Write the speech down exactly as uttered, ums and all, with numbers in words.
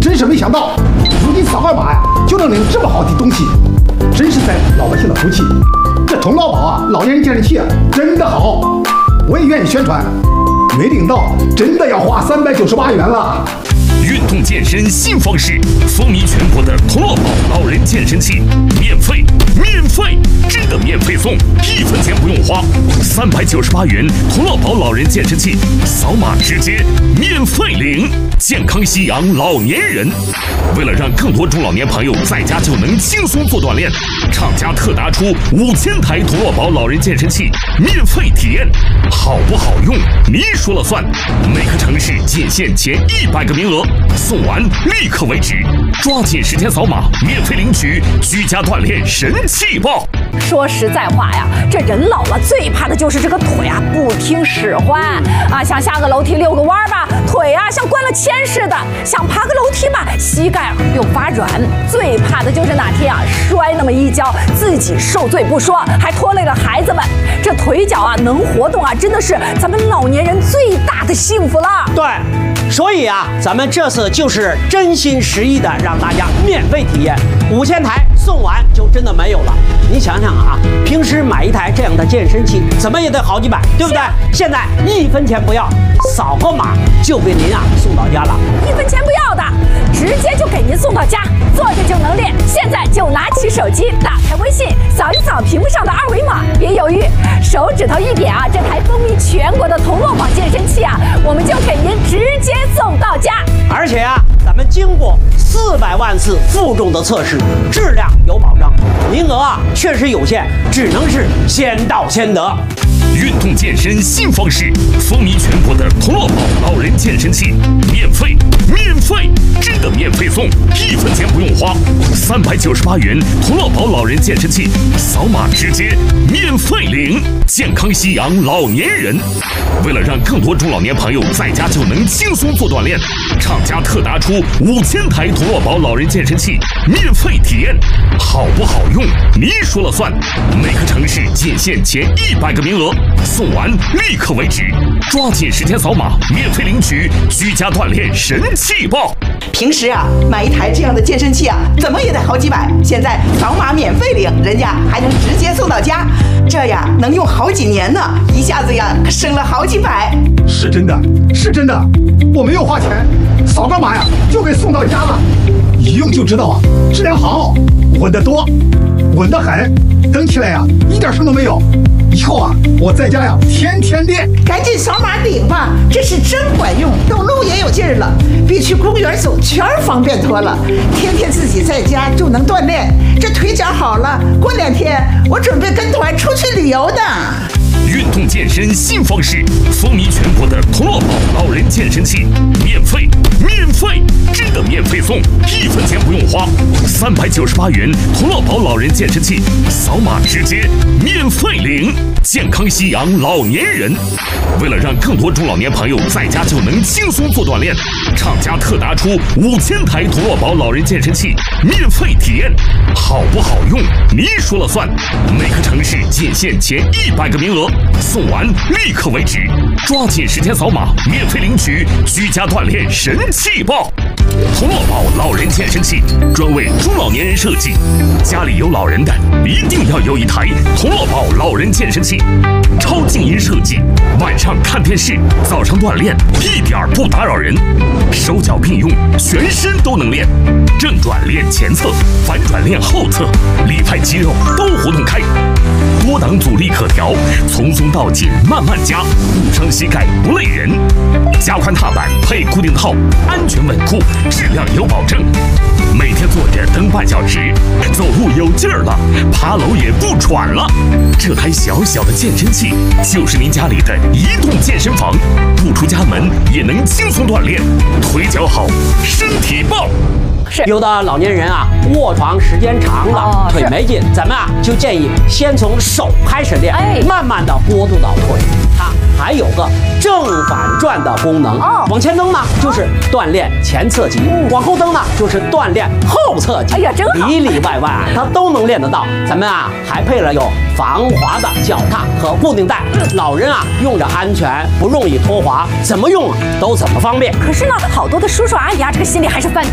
真是没想到，如今扫个码呀就能领这么好的东西，真是在老百姓的福气。这童老宝啊，老年人健身器啊，真的好，我也愿意宣传。没领到，真的要花三百九十八元了。 运动健身新方式，风靡全国的童乐宝老人健身器，免费，免费，真的免费送，一分钱不用花，三百九十八元童乐宝老人健身器，扫码直接免费领，健康夕阳老年人。为了让更多中老年朋友在家就能轻松做锻炼，厂家特拿出五千台童乐宝老人健身器免费体验，好不好用你说了算。每个城市仅限前一百个名额，送完立刻为止，抓紧时间扫码免费领取居家锻炼神器包。 说实在话呀，这人老了最怕的就是这个腿啊不听使唤啊，想下个楼梯遛个弯吧，腿啊像灌了铅似的；想爬个楼梯吧，膝盖又发软。最怕的就是哪天啊摔那么一跤，自己受罪不说，还拖累了孩子们。这腿脚啊能活动啊，真的是咱们老年人最大的幸福了。 对。所以啊，咱们这次就是真心实意的让大家免费体验，五千台送完就真的没有了。你想想啊，平时买一台这样的健身器，怎么也得好几百，对不对？现在一分钱不要，扫个码就给您啊送到家了。 一分钱不要的，直接就给您送到家，坐着就能练。现在就拿起手机，打开微信，扫一扫屏幕上的二维码，别犹豫，手指头一点啊，这台风靡全国的童乐宝健身器啊，我们就给您直接送到家。 而且啊，咱们经过四百万次负重的测试，质量有保障，名额啊确实有限，只能是先到先得。 运动健身新方式，风靡全国的童乐宝老人健身器，免费，免费，真的免费送，一分钱不用花，三百九十八元童乐宝老人健身器，扫码直接免费领，健康夕阳老年人。为了让更多中老年朋友在家就能轻松做锻炼，厂家特拿出五千台童乐宝老人健身器免费体验，好不好用你说了算。每个城市仅限前一百个名额，送完立刻为止，抓紧时间扫码免费领取居家锻炼神器包。 平时啊买一台这样的健身器啊怎么也得好几百，现在扫码免费领，人家还能直接送到家，这呀能用好几年呢，一下子呀省了好几百。 是真的，是真的，我没有花钱，扫个码呀就给送到家了，一用就知道啊，质量好，稳得多，稳得很，蹬起来呀一点声都没有。以后啊，我在家呀天天练。 赶紧扫码领吧，这是真管用，走路也有劲儿了，比去公园走圈方便多了。天天自己在家就能锻炼，这腿脚好了，过两天我准备跟团出去旅游呢。 运动健身新方式，风靡全国的童乐宝老人健身器，免费，免费，真的免费送，一分钱不用花，三百九十八元童乐宝老人健身器，扫码直接免费领，健康夕阳老年人。为了让更多中老年朋友在家就能轻松做锻炼，厂家特拿出五千台童乐宝老人健身器免费体验，好不好用你说了算。每个城市仅限前一百个名额，送完立刻为止，抓紧时间扫码免费领取居家锻炼神器包。童乐宝老人健身器专为中老年人设计，家里有老人的一定要有一台童乐宝老人健身器，超静音设计，晚上看电视，早上锻炼一点不打扰人，手脚并用，全身都能练，正转练前侧，反转练后侧，里派肌肉都活动开，多档阻力可调，从松到紧慢慢加，不伤膝盖不累人，加宽踏板配固定套，安全稳固，质量有保证。每天坐着蹬半小时，走路有劲儿了，爬楼也不喘了。这台小小的健身器就是您家里的移动健身房，不出家门也能轻松锻炼，腿脚好，身体棒。 有的老年人啊，卧床时间长了，哦、腿没劲，咱们啊就建议先从手开始练，哎、慢慢的过渡到腿。它还有个正反转的功能，哦、往前蹬呢就是锻炼前侧肌，嗯、往后蹬呢就是锻炼后侧肌。哎呀，真好，里里外外啊它都能练得到。咱们啊还配了有防滑的脚踏和固定带，嗯、老人啊用着安全，不容易脱滑，怎么用啊都怎么方便。 可是呢，好多的叔叔阿姨啊，这个心里还是犯